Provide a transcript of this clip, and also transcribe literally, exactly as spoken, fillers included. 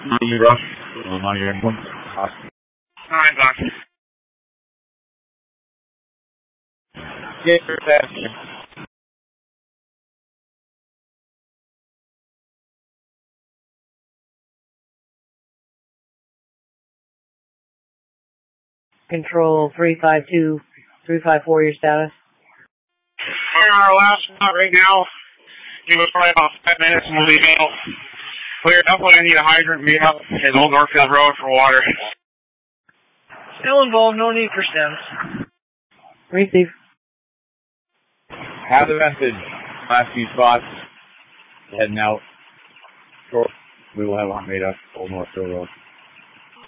You rush. On your one. Alright, Doc. Get your test. Control three five two, three five four, your status. We're on our last spot right now. Give us probably about five minutes and we'll be out. We're definitely going to need a hydrant meet up in Old Northfield Road for water. Still involved, no need for stems. Receive. Have the message. Last few spots. Heading out. Short. We will have one made up. Old Northfield Road.